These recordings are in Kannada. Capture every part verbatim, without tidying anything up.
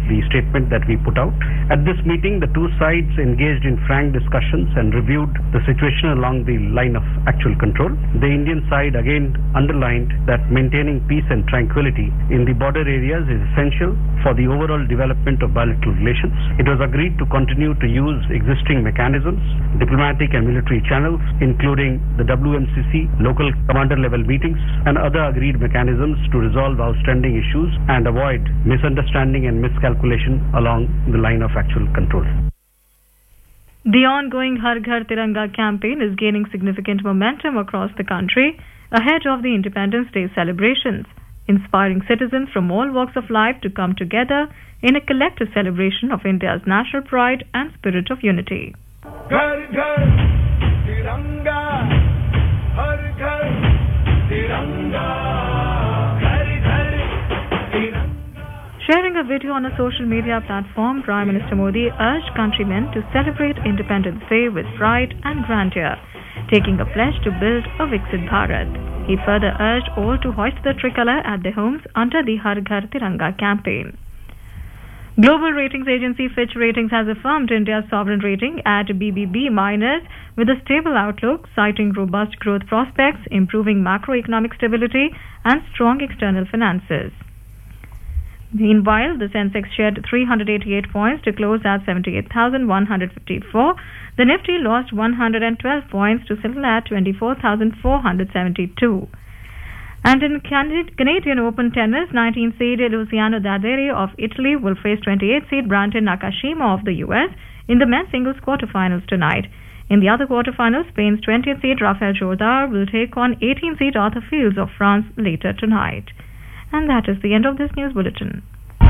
the statement that we put out. At this meeting, the two sides engaged in frank discussions and reviewed the situation along the line of actual control. The Indian side again underlined that maintaining peace and tranquility in the border areas is essential for the overall development of bilateral relations. It was agreed to continue to use existing mechanisms, diplomatic and military channels, including the W M C C, local commander level meetings, and other agreed mechanisms to resolve outstanding issues and avoid misunderstanding and miscalculation along the line of actual control. The ongoing Har Ghar Tiranga campaign is gaining significant momentum across the country ahead of the Independence Day celebrations, inspiring citizens from all walks of life to come together in a collective celebration of India's national pride and spirit of unity. Ghar Ghar Tiranga, Har Ghar Tiranga, Ghar Ghar Tiranga. Sharing a video on a social media platform, Prime Minister Modi urged countrymen to celebrate Independence Day with pride and grandeur, taking a pledge to build a Viksit Bharat. He further urged all to hoist the tricolour at their homes under the Har Ghar Tiranga campaign. Global ratings agency Fitch Ratings has affirmed India's sovereign rating at B B B minus with a stable outlook, citing robust growth prospects, improving macroeconomic stability, and strong external finances. Meanwhile, the Sensex shed three hundred eighty-eight points to close at seventy-eight thousand one hundred fifty-four. The Nifty lost one hundred twelve points to settle at twenty-four thousand four hundred seventy-two. And in Canadian Open tennis, nineteenth seed Luciano Daderi of Italy will face twenty-eighth seed Brandon Nakashima of the U S in the men's singles quarterfinals tonight. In the other quarterfinals, Spain's twentieth seed Rafael Jordar will take on eighteenth seed Arthur Fields of France later tonight. And that is the end of this news bulletin.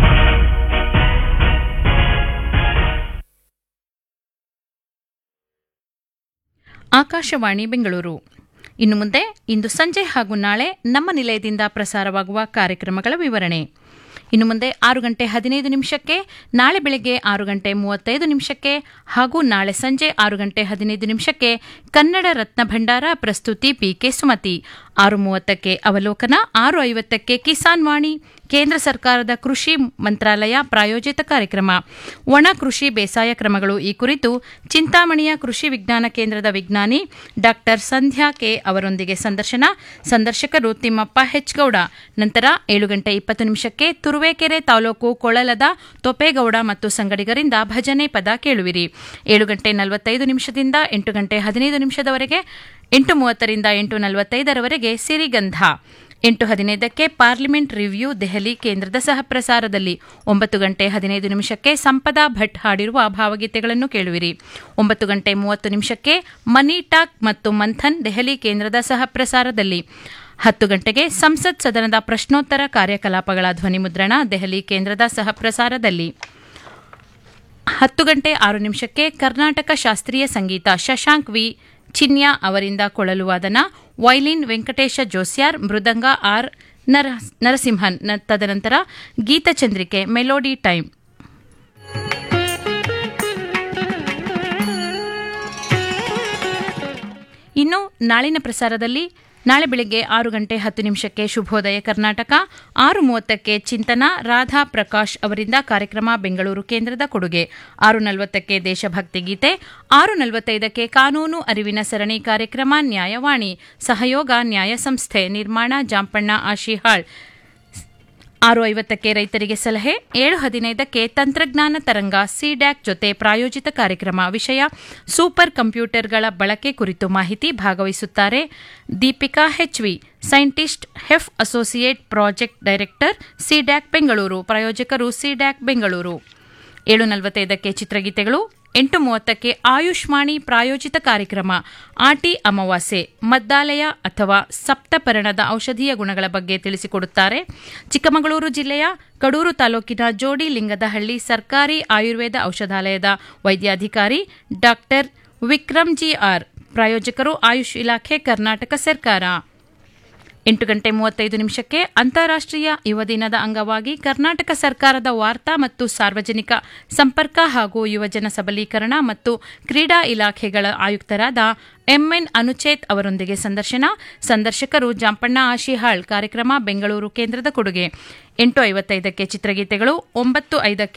Akashvani Bengaluru. ಇನ್ನು ಮುಂದೆ ಇಂದು ಸಂಜೆ ಹಾಗೂ ನಾಳೆ ನಮ್ಮ ನಿಲಯದಿಂದ ಪ್ರಸಾರವಾಗುವ ಕಾರ್ಯಕ್ರಮಗಳ ವಿವರಣೆ. ಇನ್ನು ಮುಂದೆ ಆರು ಗಂಟೆ ಹದಿನೈದು ನಿಮಿಷಕ್ಕೆ, ನಾಳೆ ಬೆಳಗ್ಗೆ ಆರು ಗಂಟೆ ಮೂವತ್ತೈದು ನಿಮಿಷಕ್ಕೆ ಹಾಗೂ ನಾಳೆ ಸಂಜೆ ಆರು ಗಂಟೆ ಹದಿನೈದು ನಿಮಿಷಕ್ಕೆ ಕನ್ನಡ ರತ್ನ ಭಂಡಾರ, ಪ್ರಸ್ತುತಿ ಪಿಕೆ ಸುಮತಿ. ಆರು ಮೂವತ್ತಕ್ಕೆ ಅವಲೋಕನ, ಆರು ಐವತ್ತಕ್ಕೆ ಕಿಸಾನ್ ವಾಣಿ, ಕೇಂದ್ರ ಸರ್ಕಾರದ ಕೃಷಿ ಮಂತ್ರಾಲಯ ಪ್ರಾಯೋಜಿತ ಕಾರ್ಯಕ್ರಮ ಒಣ ಕೃಷಿ ಬೇಸಾಯ ಕ್ರಮಗಳು. ಈ ಕುರಿತು ಚಿಂತಾಮಣಿಯ ಕೃಷಿ ವಿಜ್ಞಾನ ಕೇಂದ್ರದ ವಿಜ್ಞಾನಿ ಡಾ ಸಂಧ್ಯಾ ಕೆ ಅವರೊಂದಿಗೆ ಸಂದರ್ಶನ. ಸಂದರ್ಶಕರು ತಿಮ್ಮಪ್ಪ ಹೆಚ್ಗೌಡ. ನಂತರ ಏಳು ಗಂಟೆ ಇಪ್ಪತ್ತು ನಿಮಿಷಕ್ಕೆ ತುರುವೇಕೆರೆ ತಾಲೂಕು ಕೊಳಲದ ತೊಪೇಗೌಡ ಮತ್ತು ಸಂಗಡಿಗರಿಂದ ಭಜನೆ ಪದ ಕೇಳುವಿರಿ. ಏಳು ಗಂಟೆ ನಲವತ್ತೈದು ನಿಮಿಷದಿಂದ ಎಂಟು ಗಂಟೆ ಹದಿನೈದು ನಿಮಿಷದವರೆಗೆ, ಎಂಟು ಮೂವತ್ತರಿಂದ ಎಂಟು ನಲವತ್ತೈದರವರೆಗೆ ಸಿರಿಗಂಧ. ಎಂಟು ಹದಿನೈದಕ್ಕೆ ಪಾರ್ಲಿಮೆಂಟ್ ರಿವ್ಯೂ ದೆಹಲಿ ಕೇಂದ್ರದ ಸಹಪ್ರಸಾರದಲ್ಲಿ. ಒಂಬತ್ತು ಗಂಟೆ ಹದಿನೈದು ನಿಮಿಷಕ್ಕೆ ಸಂಪದಾ ಭಟ್ ಹಾಡಿರುವ ಭಾವಗೀತೆಗಳನ್ನು ಕೇಳುವಿರಿ. ಒಂಬತ್ತು ಗಂಟೆ ಮೂವತ್ತು ನಿಮಿಷಕ್ಕೆ ಮನಿ ಟಾಕ್ ಮತ್ತು ಮಂಥನ್ ದೆಹಲಿ ಕೇಂದ್ರದ ಸಹಪ್ರಸಾರದಲ್ಲಿ. ಹತ್ತು ಗಂಟೆಗೆ ಸಂಸತ್ ಸದನದ ಪ್ರಶ್ನೋತ್ತರ ಕಾರ್ಯಕಲಾಪಗಳ ಧ್ವನಿಮುದ್ರಣ ದೆಹಲಿ ಕೇಂದ್ರದ ಸಹಪ್ರಸಾರದಲ್ಲಿ. ಹತ್ತು ಗಂಟೆ ಆರು ನಿಮಿಷಕ್ಕೆ ಕರ್ನಾಟಕ ಶಾಸ್ತ್ರೀಯ ಸಂಗೀತ ಶಶಾಂಕ್ ವಿ ಚಿನ್ಯಾ ಅವರಿಂದ ಕೊಳಲು ವಾದನ, ವೈಲಿನ್ ವೆಂಕಟೇಶ ಜೋಸ್ಯಾರ್, ಮೃದಂಗ ಆರ್ ನರ ನರಸಿಂಹನ್. ತದನಂತರ ಗೀತಚಂದ್ರಿಕೆ ಮೆಲೋಡಿ ಟೈಮ್. ಇನ್ನು ನಾಳಿನ ಪ್ರಸಾರದಲ್ಲಿ ನಾಳೆ ಬೆಳಗ್ಗೆ ಆರು ಗಂಟೆ ಹತ್ತು ನಿಮಿಷಕ್ಕೆ ಶುಭೋದಯ ಕರ್ನಾಟಕ, ಆರು ಮೂವತ್ತಕ್ಕೆ ಚಿಂತನ ರಾಧಾ ಪ್ರಕಾಶ್ ಅವರಿಂದ ಕಾರ್ಯಕ್ರಮ ಬೆಂಗಳೂರು ಕೇಂದ್ರದ ಕೊಡುಗೆ. ಆರು ನಲವತ್ತಕ್ಕೆ ದೇಶಭಕ್ತಿ ಗೀತೆ, ಆರು ನಲವತ್ತೈದಕ್ಕೆ ಕಾನೂನು ಅರಿವಿನ ಸರಣಿ ಕಾರ್ಯಕ್ರಮ ನ್ಯಾಯವಾಣಿ, ಸಹಯೋಗ ನ್ಯಾಯ ಸಂಸ್ಥೆ, ನಿರ್ಮಾಣ ಜಾಂಪಣ್ಣ ಆಶಿಹಾಳ್. ಆರು ಐವತ್ತಕ್ಕೆ ರೈತರಿಗೆ ಸಲಹೆ, ಏಳು ಹದಿನೈದಕ್ಕೆ ತಂತ್ರಜ್ಞಾನ ತರಂಗ ಸಿಡ್ಯಾಕ್ ಜೊತೆ ಪ್ರಾಯೋಜಿತ ಕಾರ್ಯಕ್ರಮ. ವಿಷಯ ಸೂಪರ್ ಕಂಪ್ಯೂಟರ್ಗಳ ಬಳಕೆ ಕುರಿತು ಮಾಹಿತಿ. ಭಾಗವಹಿಸುತ್ತಾರೆ Deepika H V, scientist, ಹೆಫ್ associate project director, CDAC Bengaluru. ಪ್ರಾಯೋಜಕರು ಸಿಡ್ಯಾಕ್ ಬೆಂಗಳೂರು. ಏಳು ನಲವತ್ತೈದಕ್ಕೆ ಚಿತ್ರಗೀತೆಗಳು. ಎಂಟು ಮೂವತ್ತಕ್ಕೆ ಆಯುಷ್ಮಾಣಿ ಪ್ರಾಯೋಜಿತ ಕಾರ್ಯಕ್ರಮ ಆಟಿ ಅಮಾವಾಸ್ಯೆ, ಮದ್ದಾಲಯ ಅಥವಾ ಸಪ್ತಪರ್ಣದ ಔಷಧೀಯ ಗುಣಗಳ ಬಗ್ಗೆ ತಿಳಿಸಿಕೊಡುತ್ತಾರೆ ಚಿಕ್ಕಮಗಳೂರು ಜಿಲ್ಲೆಯ ಕಡೂರು ತಾಲೂಕಿನ ಜೋಡಿ ಲಿಂಗದಹಳ್ಳಿ ಸರ್ಕಾರಿ ಆಯುರ್ವೇದ ಔಷಧಾಲಯದ ವೈದ್ಯಾಧಿಕಾರಿ ಡಾ ವಿಕ್ರಮ್ಜಿ ಆರ್. ಪ್ರಾಯೋಜಕರು ಆಯುಷ್ ಇಲಾಖೆ, ಕರ್ನಾಟಕ ಸರ್ಕಾರ. ಎಂಟು ಗಂಟೆ ಮೂವತ್ತೈದು ನಿಮಿಷಕ್ಕೆ ಅಂತಾರಾಷ್ಟ್ರೀಯ ಯುವ ದಿನದ ಅಂಗವಾಗಿ ಕರ್ನಾಟಕ ಸರ್ಕಾರದ ವಾರ್ತಾ ಮತ್ತು ಸಾರ್ವಜನಿಕ ಸಂಪರ್ಕ ಹಾಗೂ ಯುವಜನ ಸಬಲೀಕರಣ ಮತ್ತು ಕ್ರೀಡಾ ಇಲಾಖೆಗಳ ಆಯುಕ್ತರಾದ ಎಂಎನ್ ಅನುಚೇತ್ ಅವರೊಂದಿಗೆ ಸಂದರ್ಶನ. ಸಂದರ್ಶಕರು ಜಾಂಪಣ್ಣ ಆಶಿಹಾಳ್. ಕಾರ್ಯಕ್ರಮ ಬೆಂಗಳೂರು ಕೇಂದ್ರದ ಕೊಡುಗೆ. ಎಂಟು ಐವತ್ತೈದಕ್ಕೆ ಚಿತ್ರಗೀತೆಗಳು. ಒಂಬತ್ತು ಐದಕ್ಕೆ